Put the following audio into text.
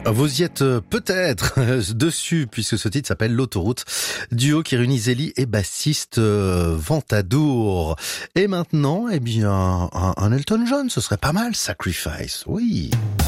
Vous y êtes peut-être dessus, puisque ce titre s'appelle L'autoroute, duo qui réunit Zélie et bassiste Ventadour. Et maintenant, eh bien, un Elton John, ce serait pas mal, Sacrifice, oui.